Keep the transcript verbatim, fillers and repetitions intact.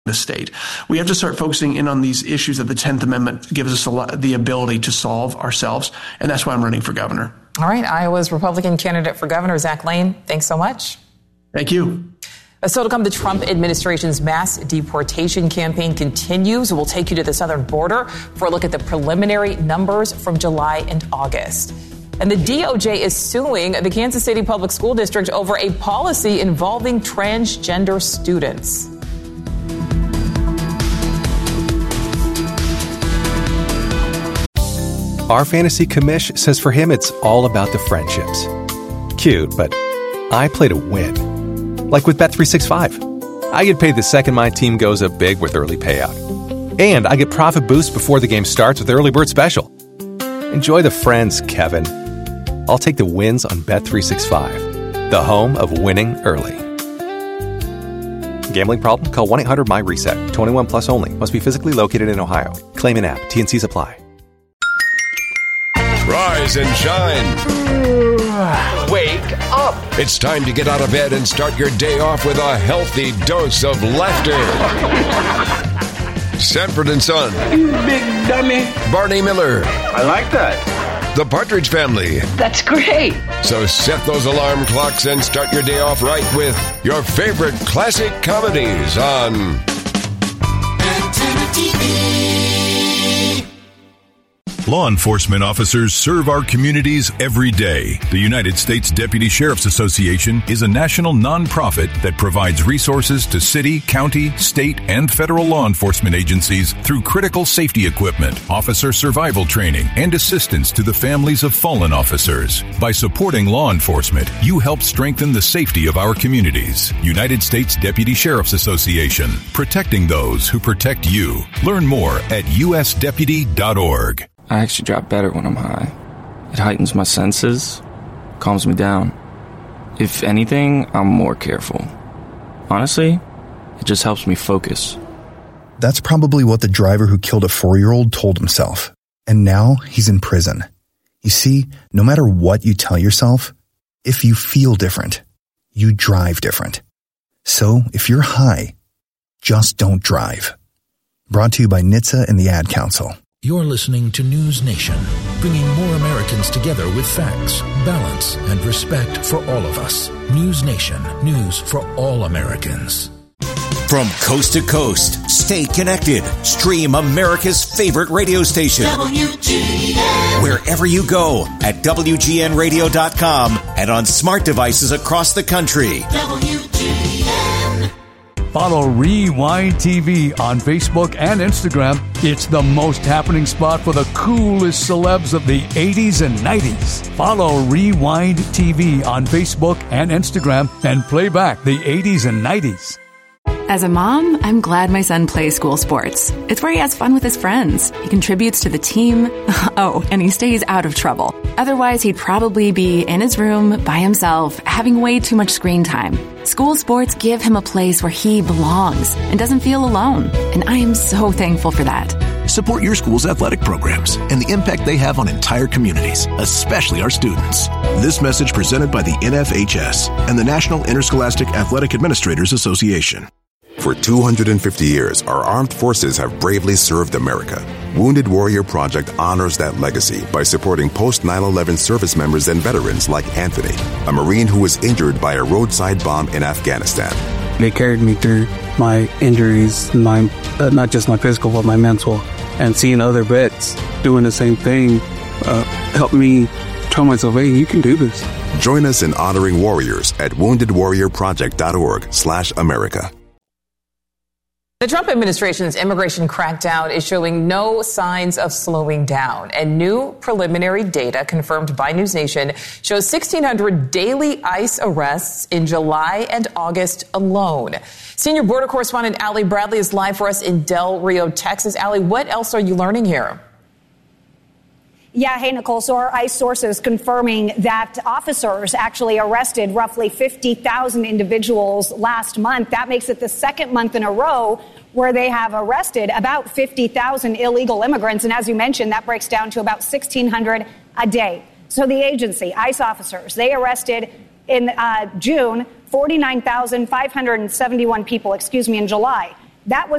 the state. We have to start focusing in on these issues that the tenth Amendment gives us a lot, the ability to solve ourselves, and that's why I'm running for governor. All right, Iowa's Republican candidate for governor, Zach Lane, thanks so much. Thank you. Still to come, the Trump administration's mass deportation campaign continues. We'll take you to the southern border for a look at the preliminary numbers from July and August. And the D O J is suing the Kansas City Public School District over a policy involving transgender students. Our fantasy commish says for him it's all about the friendships. Cute, but I play to win. Like with Bet three sixty-five. I get paid the second my team goes up big with early payout. And I get profit boost before the game starts with Early Bird Special. Enjoy the friends, Kevin. I'll take the wins on Bet three sixty-five, the home of winning early. Gambling problem? Call one eight hundred M Y reset. twenty-one plus only. Must be physically located in Ohio. Claim in app. T and Cs apply. Rise and shine. Wake up. It's time to get out of bed and start your day off with a healthy dose of laughter. Sanford and Son. You big dummy. Barney Miller. I like that. The Partridge Family. That's great. So set those alarm clocks and start your day off right with your favorite classic comedies on Antenna T V. Law enforcement officers serve our communities every day. The United States Deputy Sheriff's Association is a national nonprofit that provides resources to city, county, state, and federal law enforcement agencies through critical safety equipment, officer survival training, and assistance to the families of fallen officers. By supporting law enforcement, you help strengthen the safety of our communities. United States Deputy Sheriff's Association, protecting those who protect you. Learn more at u s deputy dot org. I actually drive better when I'm high. It heightens my senses, calms me down. If anything, I'm more careful. Honestly, it just helps me focus. That's probably what the driver who killed a four-year-old told himself. And now he's in prison. You see, no matter what you tell yourself, if you feel different, you drive different. So if you're high, just don't drive. Brought to you by N H T S A and the Ad Council. You're listening to News Nation, bringing more Americans together with facts, balance, and respect for all of us. News Nation, news for all Americans. From coast to coast, stay connected. Stream America's favorite radio station. W G N. Wherever you go at W G N radio dot com and on smart devices across the country. W G N. Follow Rewind T V on Facebook and Instagram. It's the most happening spot for the coolest celebs of the eighties and nineties. Follow Rewind T V on Facebook and Instagram and play back the eighties and nineties. As a mom, I'm glad my son plays school sports. It's where he has fun with his friends. He contributes to the team. Oh, and he stays out of trouble. Otherwise, he'd probably be in his room by himself, having way too much screen time. School sports give him a place where he belongs and doesn't feel alone. And I am so thankful for that. Support your school's athletic programs and the impact they have on entire communities, especially our students. This message presented by the N F H S and the National Interscholastic Athletic Administrators Association. For two hundred fifty years, our armed forces have bravely served America. Wounded Warrior Project honors that legacy by supporting post nine eleven service members and veterans like Anthony, a Marine who was injured by a roadside bomb in Afghanistan. They carried me through my injuries, my uh, not just my physical, but my mental. And seeing other vets doing the same thing uh, helped me tell myself, hey, you can do this. Join us in honoring warriors at wounded warrior project dot org slash America. The Trump administration's immigration crackdown is showing no signs of slowing down. And new preliminary data confirmed by News Nation shows sixteen hundred daily ICE arrests in July and August alone. Senior border correspondent Allie Bradley is live for us in Del Rio, Texas. Allie, what else are you learning here? Yeah, hey, Nicole. So our ICE sources confirming that officers actually arrested roughly fifty thousand individuals last month. That makes it the second month in a row where they have arrested about fifty thousand illegal immigrants. And as you mentioned, that breaks down to about sixteen hundred a day. So the agency, ICE officers, they arrested in uh, June forty-nine thousand five hundred seventy-one people, excuse me, in July. That was